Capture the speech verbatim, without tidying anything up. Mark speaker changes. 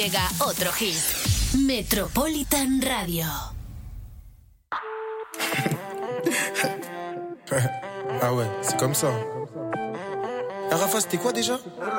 Speaker 1: Llega otro hit. Metropolitan Radio.
Speaker 2: Ah ouais, c'est comme ça. Ah Rafa, c'était quoi déjà ?